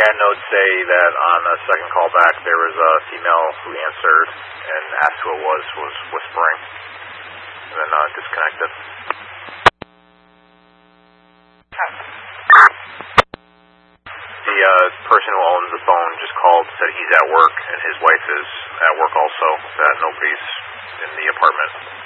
had notes say that on the second call back there was a female who answered and asked who it was whispering, and then disconnected. The person who owns the phone just called, said he's at work, and his wife is at work also, that nobody's in the apartment.